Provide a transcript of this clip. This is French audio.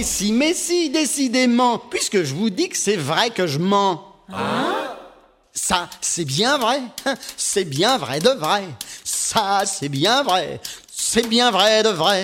Si, mais si, décidément, puisque je vous dis que c'est vrai que je mens. Ça, c'est bien vrai. C'est bien vrai de vrai. Ça, c'est bien vrai. C'est bien vrai de vrai.